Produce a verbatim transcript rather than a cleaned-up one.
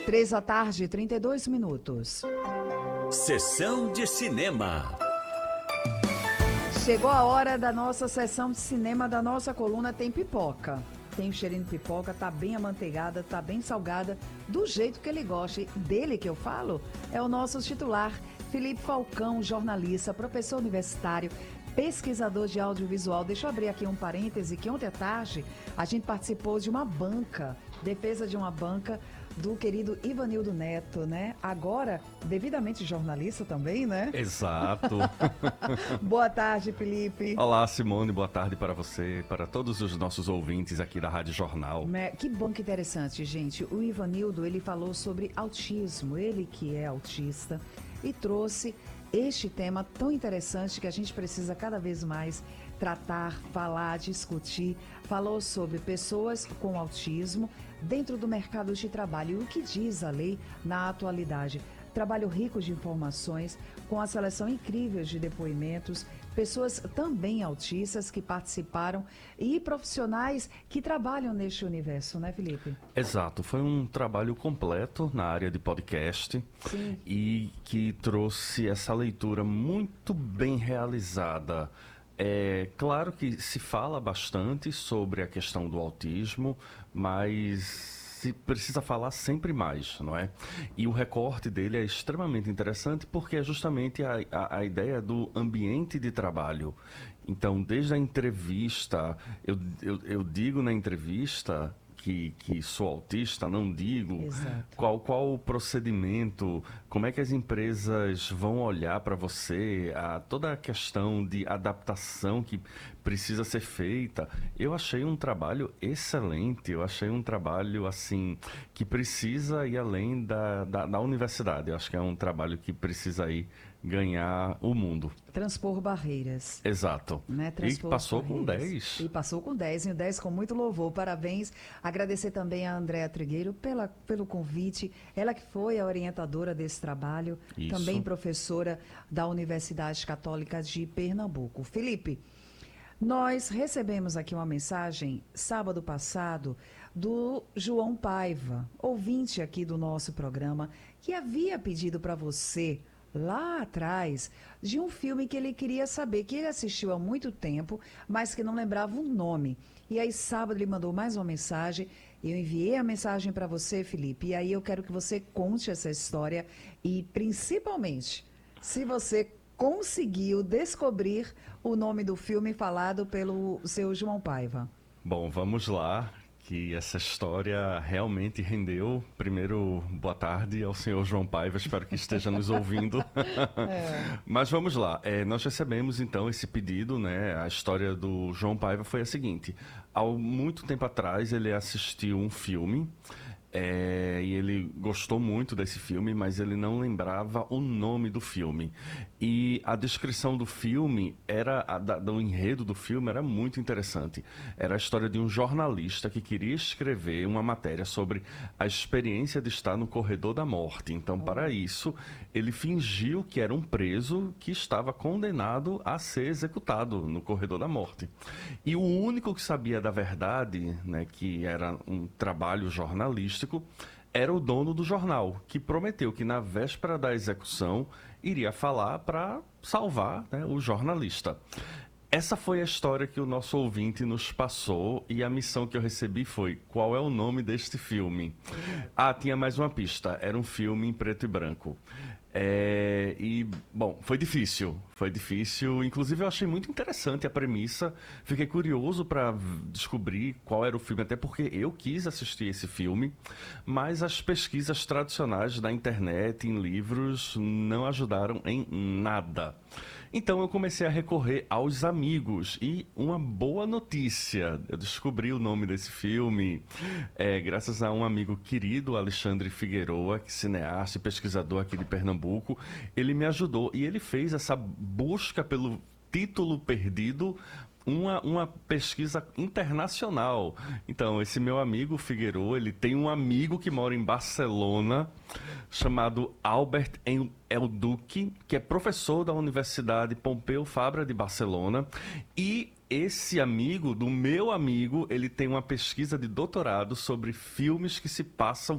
Três da tarde, trinta e dois minutos. Sessão de cinema. Chegou a hora da nossa sessão de cinema, da nossa coluna Tem Pipoca. Tem o cheirinho de pipoca, tá bem amanteigada, tá bem salgada, do jeito que ele gosta. E dele que eu falo é o nosso titular, Felipe Falcão, jornalista, professor universitário, pesquisador de audiovisual. Deixa eu abrir aqui um parêntese, que ontem à tarde a gente participou de uma banca, defesa de uma banca do querido Ivanildo Neto, né? Agora, devidamente jornalista também, né? Exato. Boa tarde, Felipe. Olá, Simone, boa tarde para você, para todos os nossos ouvintes aqui da Rádio Jornal. Que bom, que interessante, gente. O Ivanildo, ele falou sobre autismo, ele que é autista, e trouxe este tema tão interessante que a gente precisa cada vez mais tratar, falar, discutir. Falou sobre pessoas com autismo dentro do mercado de trabalho. E o que diz a lei na atualidade? Trabalho rico de informações, com a seleção incrível de depoimentos, pessoas também autistas que participaram e profissionais que trabalham neste universo, né, Felipe? Exato, foi um trabalho completo na área de podcast. Sim. E que trouxe essa leitura muito bem realizada. É claro que se fala bastante sobre a questão do autismo, mas se precisa falar sempre mais, não é? E o recorte dele é extremamente interessante porque é justamente a, a, a ideia do ambiente de trabalho. Então, desde a entrevista, eu, eu, eu digo na entrevista que, que sou autista, não digo qual, qual o procedimento, como é que as empresas vão olhar para você, a, toda a questão de adaptação que precisa ser feita. Eu achei um trabalho excelente, eu achei um trabalho assim que precisa ir além da, da, da universidade. Eu acho que é um trabalho que precisa ir ganhar o mundo. Transpor barreiras. Exato. Né? Transpor e passou barreiras. com dez. E passou com dez, e o dez com muito louvor. Parabéns. Agradecer também a Andréa Trigueiro pela, pelo convite. Ela que foi a orientadora desse trabalho. Isso. Também professora da Universidade Católica de Pernambuco. Felipe, nós recebemos aqui uma mensagem, sábado passado, do João Paiva, ouvinte aqui do nosso programa, que havia pedido para você, lá atrás, de um filme que ele queria saber, que ele assistiu há muito tempo, mas que não lembrava o nome. E aí, sábado, ele mandou mais uma mensagem, eu enviei a mensagem para você, Felipe, e aí eu quero que você conte essa história e, principalmente, se você conseguiu descobrir o nome do filme falado pelo seu João Paiva. Bom, vamos lá, que essa história realmente rendeu. Primeiro, boa tarde ao senhor João Paiva, espero que esteja nos ouvindo. É. Mas vamos lá, é, nós recebemos então esse pedido, né? A história do João Paiva foi a seguinte: há muito tempo atrás ele assistiu um filme, É, e ele gostou muito desse filme, mas ele não lembrava o nome do filme. E a descrição do filme, era a, da, do enredo do filme, era muito interessante. Era a história de um jornalista que queria escrever uma matéria sobre a experiência de estar no corredor da morte. Então, para isso, ele fingiu que era um preso que estava condenado a ser executado no corredor da morte. E o único que sabia da verdade, né, que era um trabalho jornalístico, era o dono do jornal, que prometeu que na véspera da execução iria falar para salvar, né, o jornalista. Essa foi a história que o nosso ouvinte nos passou, e a missão que eu recebi foi: qual é o nome deste filme? Ah, tinha mais uma pista, era um filme em preto e branco. É, e, bom, foi difícil, foi difícil, inclusive eu achei muito interessante a premissa, fiquei curioso para descobrir qual era o filme, até porque eu quis assistir esse filme, mas as pesquisas tradicionais da internet, em livros, não ajudaram em nada. Então eu comecei a recorrer aos amigos, e uma boa notícia: eu descobri o nome desse filme é, graças a um amigo querido, Alexandre Figueroa, que é cineasta e pesquisador aqui de Pernambuco. Ele me ajudou e ele fez essa busca pelo título perdido, uma, uma pesquisa internacional. Então, esse meu amigo Figueroa, ele tem um amigo que mora em Barcelona, chamado Albert El Duque, que é professor da Universidade Pompeu Fabra de Barcelona, e esse amigo do meu amigo, ele tem uma pesquisa de doutorado sobre filmes que se passam